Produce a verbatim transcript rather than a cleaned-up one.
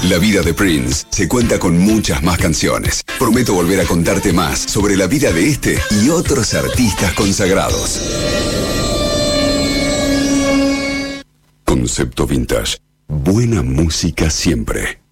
La vida de Prince se cuenta con muchas más canciones. Prometo volver a contarte más sobre la vida de este y otros artistas consagrados. Concepto Vintage. Buena música siempre.